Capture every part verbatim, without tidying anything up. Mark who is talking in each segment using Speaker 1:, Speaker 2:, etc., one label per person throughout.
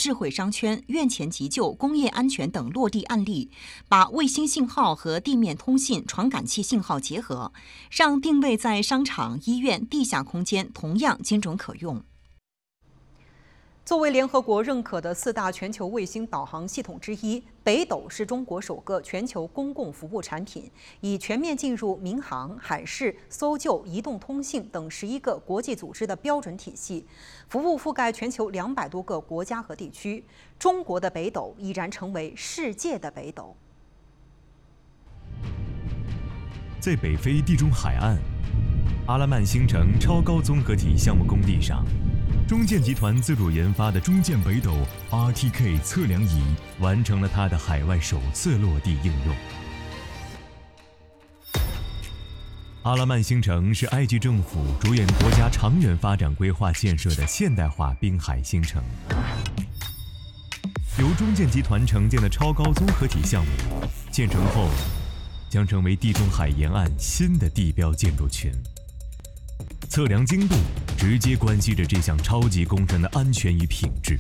Speaker 1: 智慧商圈、院前急救、工业安全等落地案例，把卫星信号和地面通信传感器信号结合，让定位在商场、医院、地下空间同样精准可用。作为联合国认可的四大全球卫星导航系统之一，北斗是中国首个全球公共服务产品，已全面进入民航、海事、搜救、移动通信等十一个国际组织的标准体系，服务覆盖全球两百多个国家和地区。中国的北斗已然成为世界的北斗。
Speaker 2: 在北非地中海岸，阿拉曼星城超高综合体项目工地上，中建集团自主研发的中建北斗 R T K 测量仪完成了它的海外首次落地应用。阿拉曼星城是埃及政府着眼国家长远发展规划建设的现代化滨海新城。由中建集团承建的超高综合体项目，建成后将成为地中海沿岸新的地标建筑群。测量精度直接关系着这项超级工程的安全与品质。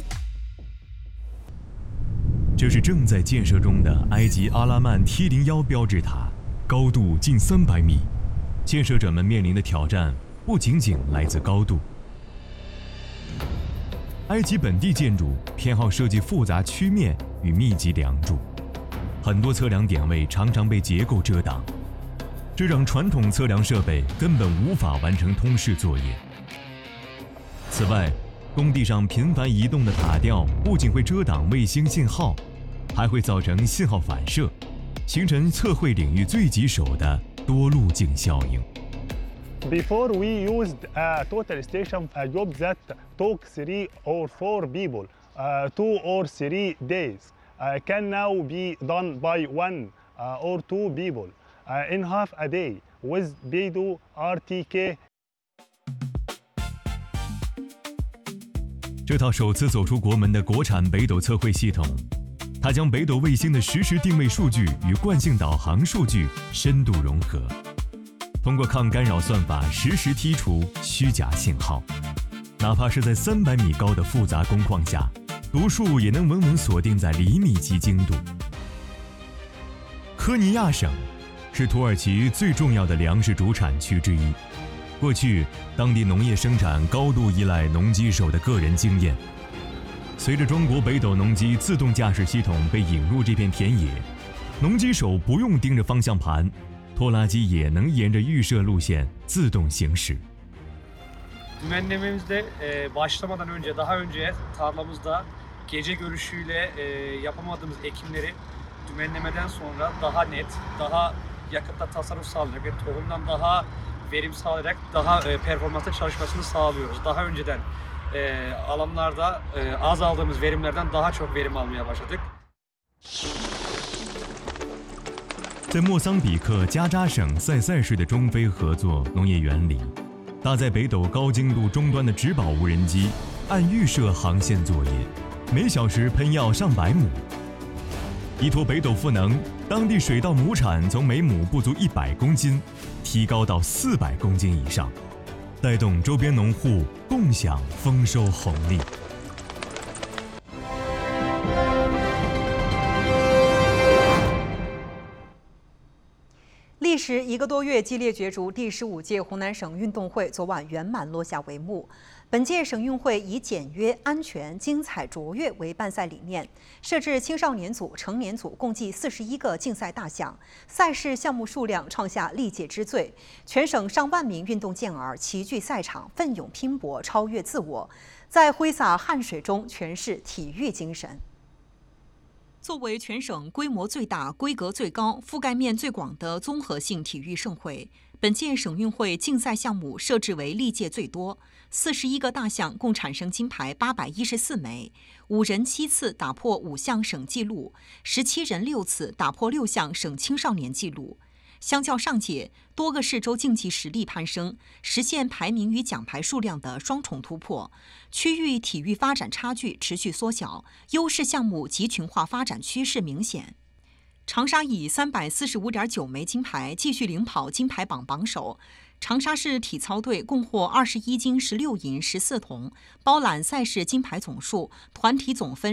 Speaker 2: 这是正在建设中的埃及阿拉曼 T 零一标志塔，高度近三百米。建设者们面临的挑战不仅仅来自高度。埃及本地建筑偏好设计复杂曲面与密集梁柱，很多测量点位常常被结构遮挡，这让传统测量设备根本无法完成通视作业。此外，工地上频繁移动的塔吊不仅会遮挡卫星信号，还会造成信号反射，形成测绘领域最棘手的多路径效应。
Speaker 3: Before we used a total station a job that took three or four people, uh, two or three days, uh, can now be done by one uh, or two people uh, in half a day with Beidou R T K。
Speaker 2: 这套首次走出国门的国产北斗测绘系统，它将北斗卫星的实时定位数据与惯性导航数据深度融合，通过抗干扰算法实时剔除虚假信号，哪怕是在三百米高的复杂工况下，读数也能稳稳锁定在厘米级精度。科尼亚省是土耳其最重要的粮食主产区之一。过去，当地农业生产高度依赖农机手的个人经验。随着中国北斗农机自动驾驶系统被引入这片田野，农机手不用盯着方向盘，拖拉机也能沿着预设路线自动行驶。
Speaker 4: Dümenlememizde e, başlamadan önce, daha önce tarlamızda gece görüşüyle e, yapamadığımız ekimleri dümenlemeden sonra daha net, daha yakıtta tasarruf sağlayarak ve tohumdan daha verim sağlayarak daha e, performanslı çalışmasını sağlıyoruz. Daha önceden e, alanlarda e, az aldığımız verimlerden daha çok verim almaya başladık.
Speaker 2: 在莫桑比克加扎省塞塞市的中非合作农业园里，搭载北斗高精度终端的植保无人机，按预设航线作业，每小时喷药上百亩。依托北斗赋能，当地水稻亩产从每亩不足一百公斤，提高到四百公斤以上，带动周边农户共享丰收红利。
Speaker 1: 历时一个多月激烈角逐，第十五届湖南省运动会昨晚圆满落下帷幕。本届省运会以简约、安全、精彩、卓越为办赛理念，设置青少年组、成年组共计四十一个竞赛大项，赛事项目数量创下历届之最。全省上万名运动健儿齐聚赛场，奋勇拼搏，超越自我，在挥洒汗水中诠释体育精神。作为全省规模最大、规格最高、覆盖面最广的综合性体育盛会，本届省运会竞赛项目设置为历届最多，四十一个大项共产生金牌八百一十四枚，五人七次打破五项省纪录，十七人六次打破六项省青少年纪录。相较上届，多个市州竞技实力攀升，实现排名与奖牌数量的双重突破，区域体育发展差距持续缩小，优势项目集群化发展趋势明显。长沙以三百四十五点九枚金牌继续领跑金牌榜榜首。长沙市体操队共获二十一金十六银十四铜，包揽赛事金牌总数、团体总分